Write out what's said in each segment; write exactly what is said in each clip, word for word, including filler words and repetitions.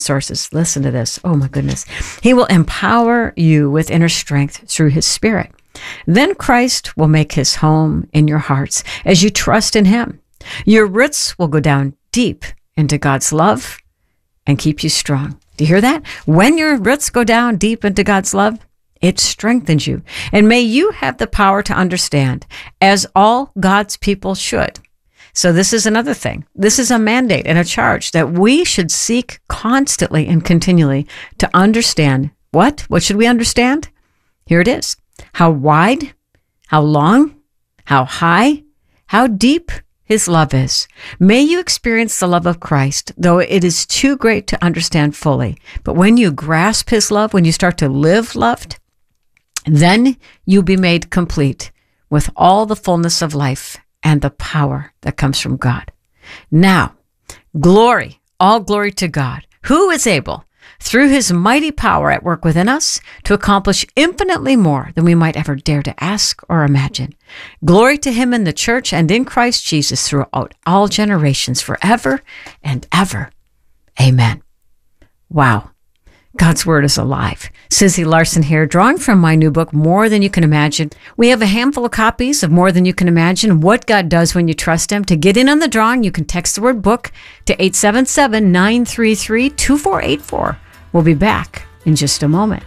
sources. Listen to this. Oh my goodness. He will empower you with inner strength through his Spirit. Then Christ will make his home in your hearts as you trust in him. Your roots will go down deep into God's love and keep you strong. Do you hear that? When your roots go down deep into God's love, it strengthens you. And may you have the power to understand, as all God's people should. So this is another thing. This is a mandate and a charge that we should seek constantly and continually to understand. What? What should we understand? Here it is. How wide, how long, how high, how deep his love is. May you experience the love of Christ, though it is too great to understand fully. But when you grasp his love, when you start to live loved, then you'll be made complete with all the fullness of life and the power that comes from God. Now, glory, all glory to God, who is able, through his mighty power at work within us, to accomplish infinitely more than we might ever dare to ask or imagine. Glory to him in the church and in Christ Jesus throughout all generations, forever and ever. Amen. Wow. God's Word is alive. Susie Larson here, drawing from my new book, More Than You Can Imagine. We have a handful of copies of More Than You Can Imagine, What God Does When You Trust Him. To get in on the drawing, you can text the word book to eight seven seven, nine three three, two four eight four. We'll be back in just a moment.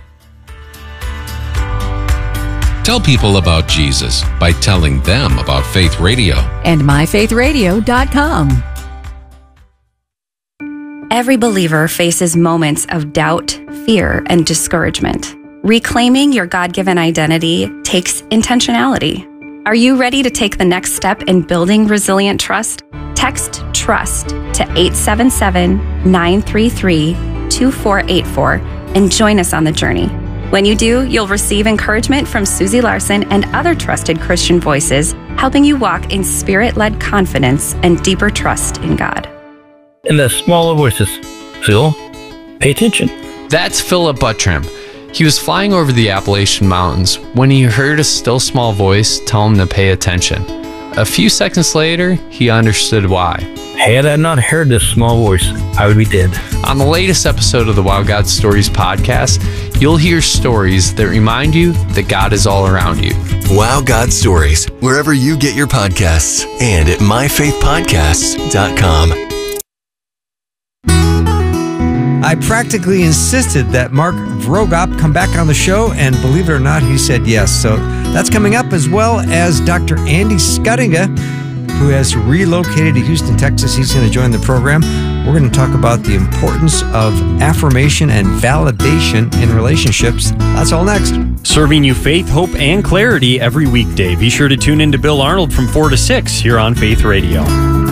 Tell people about Jesus by telling them about Faith Radio. And my faith radio dot com. Every believer faces moments of doubt, fear, and discouragement. Reclaiming your God-given identity takes intentionality. Are you ready to take the next step in building resilient trust? Text TRUST to eight seven seven, nine three three, two four eight four and join us on the journey. When you do, you'll receive encouragement from Susie Larson and other trusted Christian voices, helping you walk in Spirit-led confidence and deeper trust in God. And the smaller voices. Phil, pay attention. That's Philip Buttram. He was flying over the Appalachian Mountains when he heard a still small voice tell him to pay attention. A few seconds later, he understood why. Had I not heard this small voice, I would be dead. On the latest episode of the Wow God Stories podcast, you'll hear stories that remind you that God is all around you. Wow God Stories, wherever you get your podcasts, and at my faith podcasts dot com. I practically insisted that Mark Vroegop come back on the show, and believe it or not, he said yes. So that's coming up, as well as Doctor Andy Schuttinga, who has relocated to Houston, Texas. He's going to join the program. We're going to talk about the importance of affirmation and validation in relationships. That's all next. Serving you faith, hope, and clarity every weekday. Be sure to tune in to Bill Arnold from four to six here on Faith Radio.